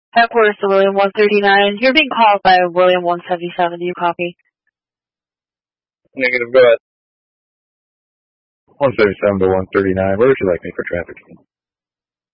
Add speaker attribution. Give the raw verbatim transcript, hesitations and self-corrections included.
Speaker 1: Headquarters to William one thirty-nine. You're being called by William one seventy-seven. Do you copy?
Speaker 2: Negative, go ahead. one seventy-seven to one thirty-nine. Where would you like me for traffic?